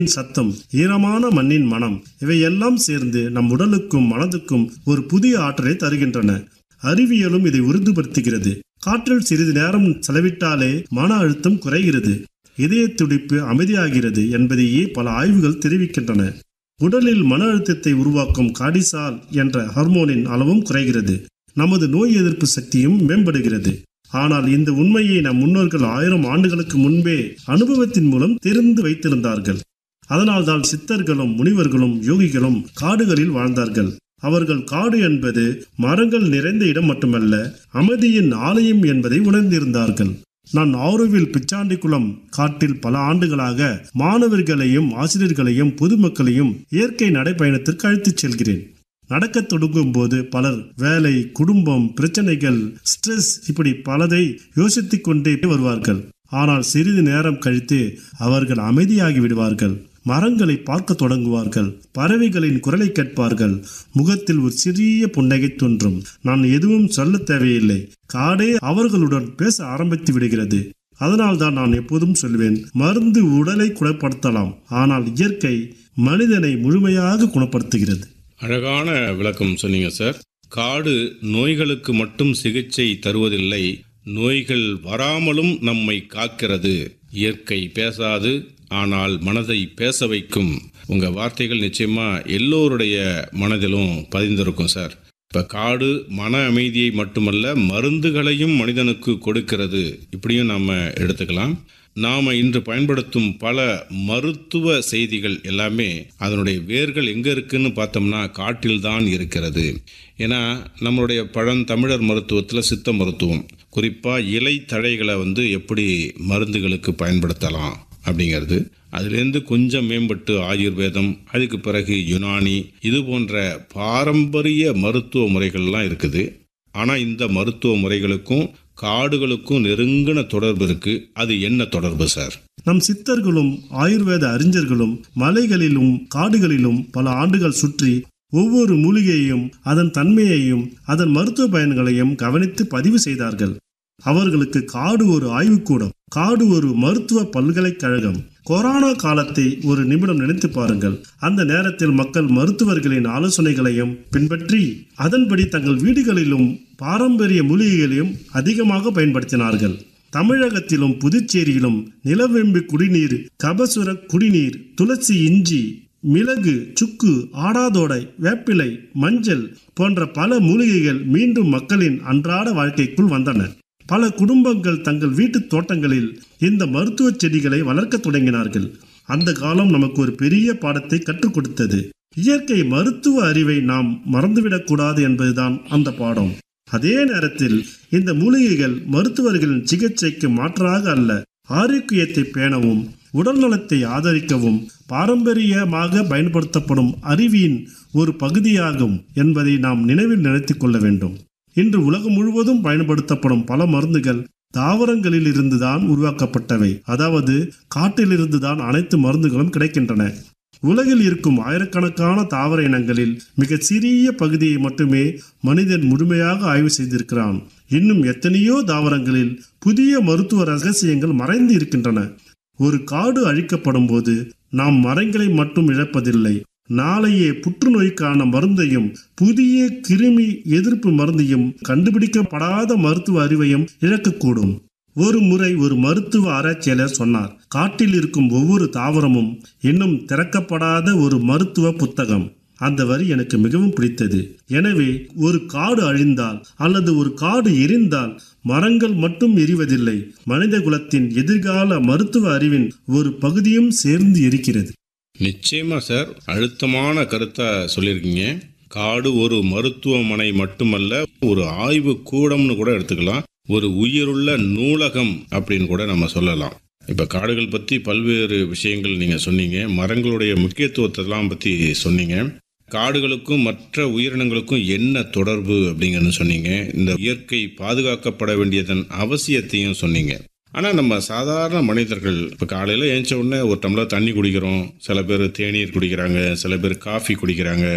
சத்தம், ஈரமான மண்ணின் மனம் இவையெல்லாம் சேர்ந்து நம் உடலுக்கும் மனதுக்கும் ஒரு புதிய ஆற்றலை தருகின்றன. அறிவியலும் இதை உறுதிப்படுத்துகிறது. காற்றில் சிறிது நேரம் செலவிட்டாலே மன அழுத்தம் குறைகிறது, இதய துடிப்பு அமைதியாகிறது என்பதையே பல ஆய்வுகள் தெரிவிக்கின்றன. உடலில் மன அழுத்தத்தை உருவாக்கும் கார்டிசால் என்ற ஹார்மோனின் அளவும் குறைகிறது. நமது நோய் எதிர்ப்பு சக்தியும் மேம்படுகிறது. ஆனால் இந்த உண்மையை நம் முன்னோர்கள் 1000 ஆண்டுகளுக்கு முன்பே அனுபவத்தின் மூலம் தெரிந்து வைத்திருந்தார்கள். அதனால்தான் சித்தர்களும் முனிவர்களும் யோகிகளும் காடுகளில் வாழ்ந்தார்கள். அவர்கள் காடு என்பது மரங்கள் நிறைந்த இடம் மட்டுமல்ல, அமைதியின் ஆலயம் என்பதை உணர்ந்திருந்தார்கள். நான் ஆரோவில் பிச்சாண்டிக்குளம் காட்டில் பல ஆண்டுகளாக மாணவர்களையும் ஆசிரியர்களையும் பொதுமக்களையும் இயற்கை நடைப்பயணத்திற்கு அழைத்துச் செல்கிறேன். நடக்கத் தொடங்கும் போது பலர் வேலை, குடும்பம், பிரச்சனைகள், ஸ்ட்ரெஸ் இப்படி பலதை யோசித்துக் கொண்டே வருவார்கள். ஆனால் சிறிது நேரம் கழித்து அவர்கள் அமைதியாகி விடுவார்கள். மரங்களை பார்க்க தொடங்குவார்கள். பறவைகளின் குரலை கேட்பார்கள். முகத்தில் ஒரு சிறிய புன்னகை தோன்றும். நான் எதுவும் சொல்ல தேவையில்லை, காடே அவர்களுடன் பேச ஆரம்பித்து விடுகிறது. அதனால்தான் நான் எப்போதும் சொல்வேன், மருந்து உடலை குணப்படுத்தலாம், ஆனால் இயற்கை மனிதனை முழுமையாக குணப்படுத்துகிறது. அழகான விளக்கம் சொன்னீங்க சார். காடு நோய்களுக்கு மட்டும் சிகிச்சை தருவதில்லை, நோய்கள் வராமலும் நம்மை காக்கிறது. இயற்கை பேசாது, ஆனால் மனதை பேச வைக்கும். உங்க வார்த்தைகள் நிச்சயமா எல்லோருடைய மனதிலும் பதிந்திருக்கும் சார். இப்ப காடு மன அமைதியை மட்டுமல்ல, மருந்துகளையும் மனிதனுக்கு கொடுக்கிறது. இப்படியும் நாம எடுத்துக்கலாம். நாம இன்று பயன்படுத்தும் பல மருத்துவ செய்திகள் எல்லாமே அதனுடைய வேர்கள் எங்க இருக்குன்னு பார்த்தோம்னா காட்டில் தான் இருக்கிறது. ஏன்னா நம்மளுடைய பழந்தமிழர் மருத்துவத்தில் சித்த மருத்துவம் குறிப்பா இலை தழைகளை எப்படி மருந்துகளுக்கு பயன்படுத்தலாம் அப்படிங்கிறது, அதுலேருந்து கொஞ்சம் மேம்பட்டு ஆயுர்வேதம், அதுக்கு பிறகு யுனானி, இது போன்ற பாரம்பரிய மருத்துவ முறைகள்லாம் இருக்குது. ஆனால் இந்த மருத்துவ முறைகளுக்கும் காடுகளுக்கும் நெருங்கின தொடர்பு இருக்கு. அது என்ன தொடர்பு சார்? நம் சித்தர்களும் ஆயுர்வேத அறிஞர்களும் மலைகளிலும் காடுகளிலும் பல ஆண்டுகள் சுற்றி ஒவ்வொரு மூலிகையையும் அதன் தன்மையையும் அதன் மருத்துவ பயன்களையும் கவனித்து பதிவு செய்தார்கள். அவர்களுக்கு காடு ஒரு ஆய்வுக்கூடம், காடு ஒரு மருத்துவ பல்கலைக்கழகம். கொரோனா காலத்தை ஒரு நிமிடம் நினைத்து பாருங்கள். அந்த நேரத்தில் மக்கள் மருத்துவர்களின் ஆலோசனைகளையும் பின்பற்றி அதன்படி தங்கள் வீடுகளிலும் பாரம்பரிய மூலிகைகளையும் அதிகமாக பயன்படுத்தினார்கள். தமிழகத்திலும் புதுச்சேரியிலும் நிலவேம்பு குடிநீர், கபசுர குடிநீர், துளசி, இஞ்சி, மிளகு, சுக்கு, ஆடாதோடை, வேப்பிலை, மஞ்சள் போன்ற பல மூலிகைகள் மீண்டும் மக்களின் அன்றாட வாழ்க்கைக்குள் வந்தன. பல குடும்பங்கள் தங்கள் வீட்டு தோட்டங்களில் இந்த மருத்துவ செடிகளை வளர்க்க தொடங்கினார்கள். அந்த காலம் நமக்கு ஒரு பெரிய பாடத்தை கற்றுக் கொடுத்தது. இயற்கை மருத்துவ அறிவை நாம் மறந்துவிடக்கூடாது என்பதுதான் அந்த பாடம். அதே நேரத்தில் இந்த மூலிகைகள் மருத்துவர்களின் சிகிச்சைக்கு மாற்றாக அல்ல, ஆரோக்கியத்தை பேணவும் உடல் நலத்தை ஆதரிக்கவும் பாரம்பரியமாக பயன்படுத்தப்படும் அறிவின் ஒரு பகுதியாகும் என்பதை நாம் நினைவில் நிறுத்திக் கொள்ள வேண்டும். இன்று உலகம் முழுவதும் பயன்படுத்தப்படும் பல மருந்துகள் தாவரங்களில் இருந்துதான் உருவாக்கப்பட்டவை. அதாவது காட்டிலிருந்துதான் அனைத்து மருந்துகளும் கிடைக்கின்றன. உலகில் இருக்கும் ஆயிரக்கணக்கான தாவர இனங்களில் மிக சிறிய பகுதியை மட்டுமே மனிதன் முழுமையாக ஆய்வு செய்திருக்கிறான். இன்னும் எத்தனையோ தாவரங்களில் புதிய மருத்துவ ரகசியங்கள் மறைந்து இருக்கின்றன. ஒரு காடு அழிக்கப்படும் போது நாம் மரங்களை மட்டும் இழப்பதில்லை, நாளையே புற்றுநோய்க்கான மருந்தையும் புதிய கிருமி எதிர்ப்பு மருந்தையும் கண்டுபிடிக்கப்படாத மருத்துவ அறிவையும் இழக்கக்கூடும். ஒரு முறை ஒரு மருத்துவ ஆராய்ச்சியாளர் சொன்னார், காட்டில் இருக்கும் ஒவ்வொரு தாவரமும் இன்னும் திறக்கப்படாத ஒரு மருத்துவ புத்தகம். அந்த வரி எனக்கு மிகவும் பிடித்தது. எனவே ஒரு காடு அழிந்தால் அல்லது ஒரு காடு எரிந்தால் மரங்கள் மட்டும் எரிவதில்லை, மனித குலத்தின் எதிர்கால மருத்துவ அறிவின் ஒரு பகுதியும் சேர்ந்து எரிக்கிறது. நிச்சயமா சார், அழுத்தமான கருத்தை சொல்லியிருக்கீங்க. காடு ஒரு மருத்துவமனை மட்டுமல்ல, ஒரு ஆய்வு கூடம்னு கூட எடுத்துக்கலாம், ஒரு உயிருள்ள நூலகம் அப்படின்னு கூட நம்ம சொல்லலாம். இப்ப காடுகள் பத்தி பல்வேறு விஷயங்கள் நீங்க சொன்னீங்க, மரங்களுடைய முக்கியத்துவத்தெல்லாம் பத்தி சொன்னீங்க. காடுகளுக்கும் மற்ற உயிரினங்களுக்கும் என்ன தொடர்பு அப்படிங்கன்னு சொன்னீங்க. இந்த இயற்கை பாதுகாக்கப்பட வேண்டியதன் அவசியத்தையும் சொன்னீங்க. ஆனால் நம்ம சாதாரண மனிதர்கள் இப்போ காலையில் ஏஞ்ச உடனே ஒரு டம்ளர் தண்ணி குடிக்கிறோம், சில பேர் தேநீர் குடிக்கிறாங்க, சில பேர் காஃபி குடிக்கிறாங்க.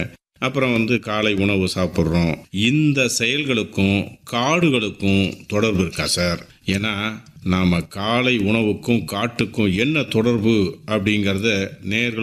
அப்புறம் காலை உணவு சாப்பிட்றோம். இந்த செயல்களுக்கும் காடுகளுக்கும் தொடர்பு இருக்கா சார்? ஏன்னா நாம் காலை உணவுக்கும் காட்டுக்கும் என்ன தொடர்பு அப்படிங்கிறத நேயர்கள்